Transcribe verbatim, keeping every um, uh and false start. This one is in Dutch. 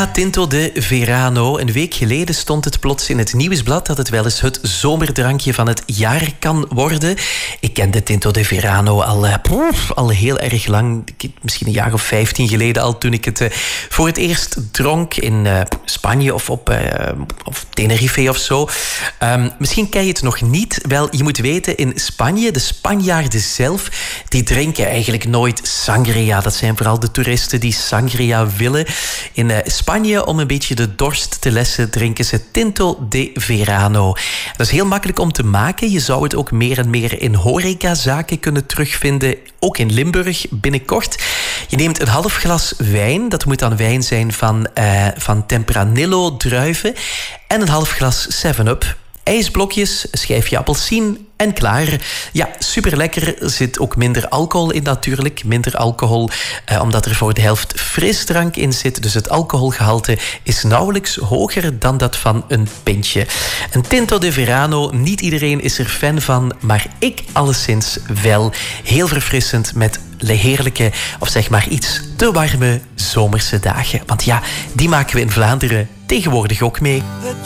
Ja, Tinto de Verano. Een week geleden stond het plots in het Nieuwsblad dat het wel eens het zomerdrankje van het jaar kan worden. Ik kende Tinto de Verano al, uh, poef, al heel erg lang. Misschien een jaar of vijftien geleden al, toen ik het uh, voor het eerst dronk in uh, Spanje of op uh, of Tenerife of zo. Um, misschien ken je het nog niet. Wel, je moet weten, in Spanje, de Spanjaarden zelf, die drinken eigenlijk nooit sangria. Dat zijn vooral de toeristen die sangria willen. In uh, Spanje, om een beetje de dorst te lessen, drinken ze Tinto de Verano. Dat is heel makkelijk om te maken. Je zou het ook meer en meer in horecazaken kunnen terugvinden. Ook in Limburg binnenkort. Je neemt een half glas wijn. Dat moet dan wijn zijn van, uh, van Tempranillo druiven. En een half glas seven up. IJsblokjes, een schijfje appelsien en klaar. Ja, super lekker. Er zit ook minder alcohol in natuurlijk. Minder alcohol, eh, omdat er voor de helft frisdrank in zit. Dus het alcoholgehalte is nauwelijks hoger dan dat van een pintje. Een Tinto de Verano, niet iedereen is er fan van, maar ik alleszins wel. Heel verfrissend met heerlijke, of zeg maar iets te warme zomerse dagen. Want ja, die maken we in Vlaanderen tegenwoordig ook mee.